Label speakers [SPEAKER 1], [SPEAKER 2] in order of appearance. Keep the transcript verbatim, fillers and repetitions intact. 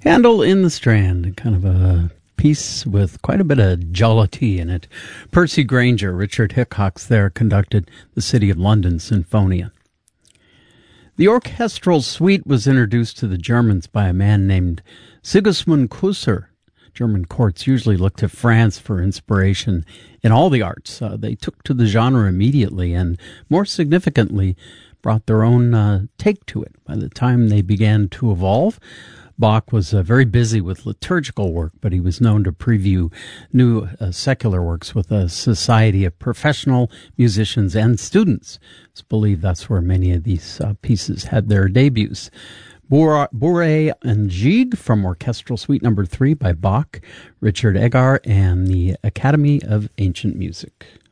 [SPEAKER 1] Handel in the Strand, kind of a piece with quite a bit of jollity in it. Percy Grainger, Richard Hickox there, conducted the City of London Sinfonia. The orchestral suite was introduced to the Germans by a man named Sigismund Kusser. German courts usually looked to France for inspiration in all the arts. Uh, they took to the genre immediately and, more significantly, brought their own uh, take to it. By the time they began to evolve, Bach was uh, very busy with liturgical work, but he was known to preview new uh, secular works with a society of professional musicians and students. It's believed that's where many of these uh, pieces had their debuts. Bourrée and Gigue from Orchestral Suite Number three by Bach, Richard Egar, and the Academy of Ancient Music.